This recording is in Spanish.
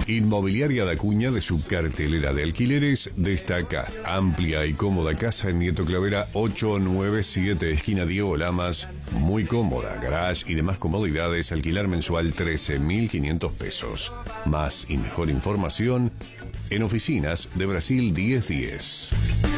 Inmobiliaria Dacuña, de su cartelera de alquileres, destaca amplia y cómoda casa en Nieto Clavera 897, esquina Diego Lamas. Muy cómoda, garage y demás comodidades. Alquilar mensual 13.500 pesos. Más y mejor información en Oficinas de Brasil 1010.